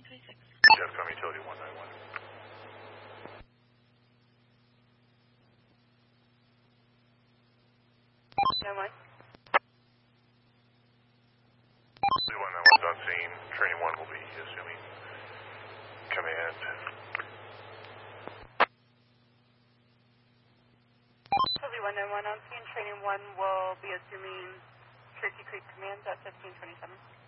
Jeffcom Utility 191. 91. 191's on scene. Training 1 will be assuming command. Utility 191 on scene. Training 1 will be assuming Tracy Creek commands at 1527.